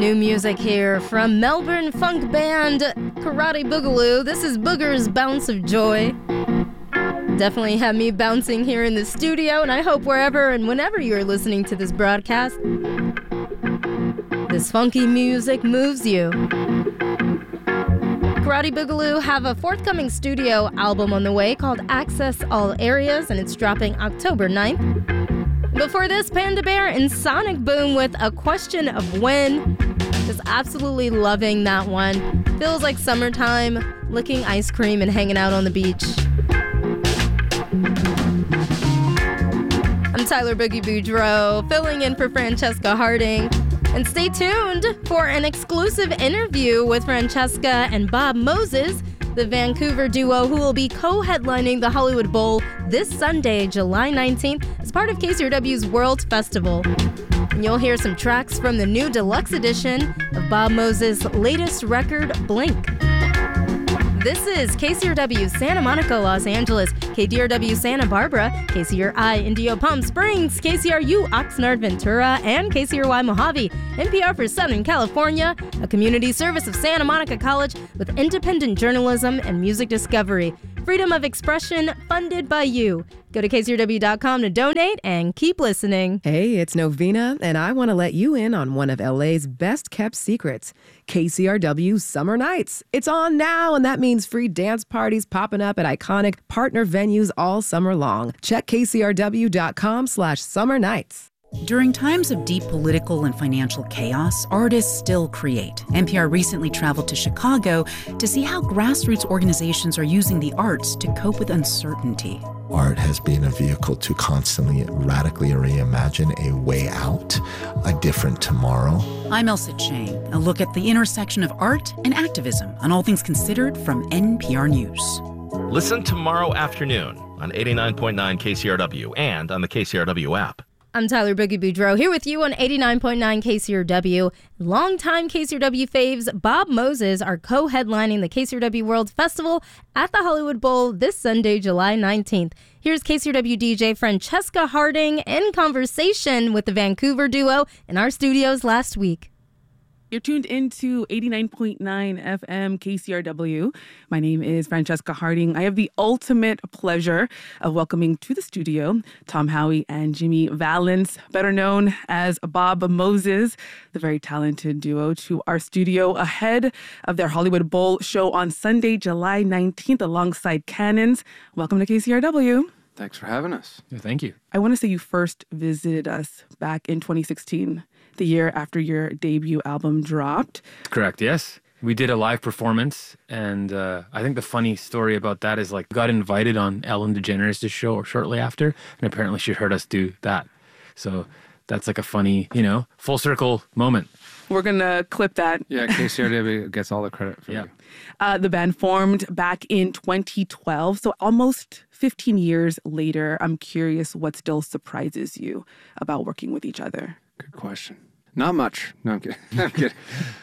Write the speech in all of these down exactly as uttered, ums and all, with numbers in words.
new music here from Melbourne funk band Karate Boogaloo. This is Booger's Bounce of Joy. Definitely have me bouncing here in the studio, and I hope wherever and whenever you're listening to this broadcast, this funky music moves you. Karate Boogaloo have a forthcoming studio album on the way called Access All Areas, and it's dropping October ninth. Before this, Panda Bear and Sonic Boom with A Question of When. Just absolutely loving that one. Feels like summertime, licking ice cream and hanging out on the beach. I'm Tyler Boogie Boudreaux, filling in for Francesca Harding. And stay tuned for an exclusive interview with Francesca and Bob Moses, the Vancouver duo who will be co-headlining the Hollywood Bowl this Sunday, July nineteenth, as part of K C R W's World Festival. And you'll hear some tracks from the new deluxe edition of Bob Moses' latest record, Blink. This is K C R W Santa Monica, Los Angeles, K D R W Santa Barbara, K C R I Indio Palm Springs, K C R U Oxnard Ventura, and K C R Y Mojave. N P R for Southern California, a community service of Santa Monica College with independent journalism and music discovery. Freedom of expression funded by you. Go to K C R W dot com to donate and keep listening. Hey, it's Novena, and I want to let you in on one of L A's best-kept secrets, K C R W Summer Nights. It's on now, and that means free dance parties popping up at iconic partner venues all summer long. Check K C R W dot com slash summer nights. During times of deep political and financial chaos, artists still create. N P R recently traveled to Chicago to see how grassroots organizations are using the arts to cope with uncertainty. Art has been a vehicle to constantly radically reimagine a way out, a different tomorrow. I'm Elsa Chang, a look at the intersection of art and activism on All Things Considered from N P R News. Listen tomorrow afternoon on eighty-nine point nine K C R W and on the K C R W app. I'm Tyler Boogie Boudreaux here with you on eighty-nine point nine K C R W. Longtime K C R W faves Bob Moses are co-headlining the K C R W World Festival at the Hollywood Bowl this Sunday, July nineteenth. Here's K C R W D J Francesca Harding in conversation with the Vancouver duo in our studios last week. You're tuned into eighty-nine point nine F M K C R W. My name is Francesca Harding. I have the ultimate pleasure of welcoming to the studio Tom Howie and Jimmy Valance, better known as Bob Moses, the very talented duo, to our studio ahead of their Hollywood Bowl show on Sunday, July nineteenth, alongside Cannons. Welcome to K C R W. Thanks for having us. Yeah, thank you. I want to say you first visited us back in twenty sixteen. The year after your debut album dropped. Correct, yes. We did a live performance, and uh, I think the funny story about that is, like, got invited on Ellen DeGeneres' show or shortly after, and apparently she heard us do that. So that's like a funny, you know, full circle moment. We're going to clip that. Yeah, K C R W gets all the credit for yeah. you. Uh, the band formed back in twenty twelve, so almost fifteen years later. I'm curious what still surprises you about working with each other. Good question. Not much. No, I'm kidding. I'm kidding.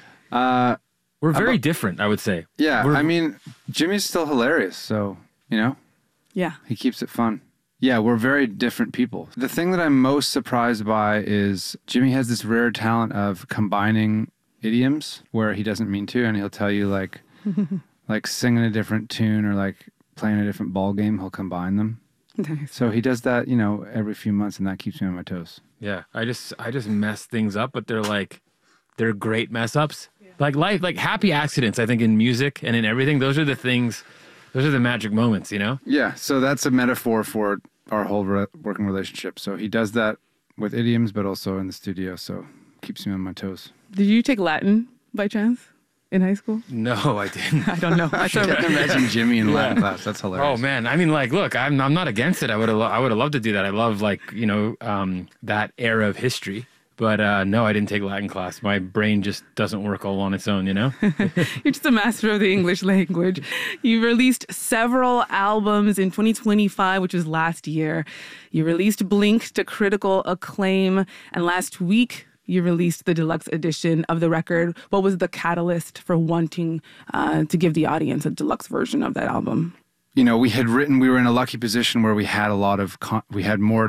Uh, We're very about, different, I would say. Yeah, We're, I mean, Jimmy's still hilarious, so, you know? Yeah. He keeps it fun. Yeah, we're very different people. The thing that I'm most surprised by is Jimmy has this rare talent of combining idioms where he doesn't mean to, and he'll tell you, like, like singing a different tune or, like, playing a different ball game, he'll combine them. Nice. So he does that, you know, every few months, and that keeps me on my toes. Yeah, I just I just mess things up, but they're like, they're great mess ups. Yeah. Like life, like happy accidents, I think, in music and in everything. Those are the things, those are the magic moments, you know? Yeah, so that's a metaphor for our whole re- working relationship. So he does that with idioms, but also in the studio, so keeps me on my toes. Did you take Latin by chance in high school? No, I didn't. I don't know. I can't imagine Jimmy in Latin yeah. class. That's hilarious. Oh man, I mean, like, look, I'm I'm not against it. I would have lo- I would have loved to do that. I love, like, you know, um, that era of history. But uh, no, I didn't take Latin class. My brain just doesn't work all on its own, you know? You're just a master of the English language. You released several albums in twenty twenty-five, which was last year. You released Blink to critical acclaim. And last week, you released the deluxe edition of the record. What was the catalyst for wanting uh, to give the audience a deluxe version of that album? You know, we had written, we were in a lucky position where we had a lot of, con- we had more than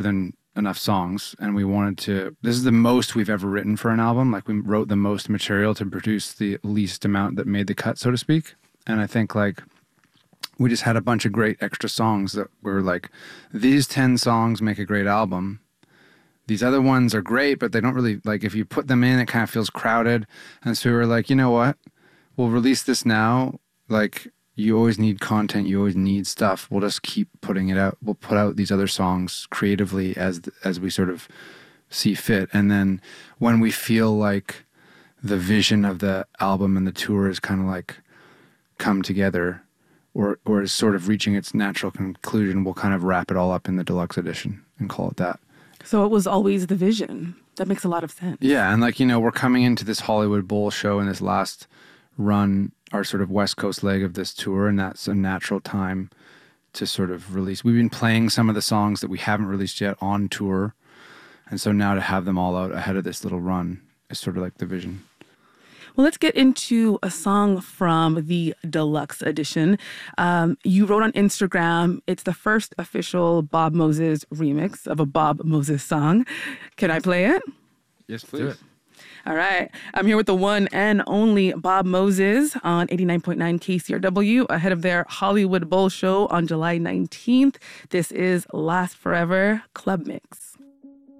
enough songs, and we wanted to, this is the most we've ever written for an album. Like we wrote the most material to produce the least amount that made the cut, so to speak. And I think like we just had a bunch of great extra songs that were like, these ten songs make a great album. These other ones are great, but they don't really, like, if you put them in, it kind of feels crowded. And so we were like, you know what? We'll release this now. Like, you always need content. You always need stuff. We'll just keep putting it out. We'll put out these other songs creatively as as we sort of see fit. And then when we feel like the vision of the album and the tour is kind of like come together or, or is sort of reaching its natural conclusion, we'll kind of wrap it all up in the deluxe edition and call it that. So it was always the vision. That makes a lot of sense. Yeah, and like, you know, we're coming into this Hollywood Bowl show in this last run, our sort of West Coast leg of this tour, and that's a natural time to sort of release. We've been playing some of the songs that we haven't released yet on tour, and so now to have them all out ahead of this little run is sort of like the vision. Well, let's get into a song from the deluxe edition. Um, you wrote on Instagram, it's the first official Bob Moses remix of a Bob Moses song. Can I play it? Yes, please. Do it. All right. I'm here with the one and only Bob Moses on eighty-nine point nine K C R W ahead of their Hollywood Bowl show on July nineteenth. This is Last Forever Club Mix.